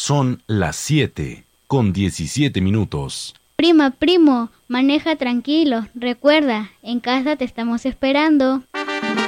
Son las 7:17. Primo, maneja tranquilo. Recuerda, en casa te estamos esperando.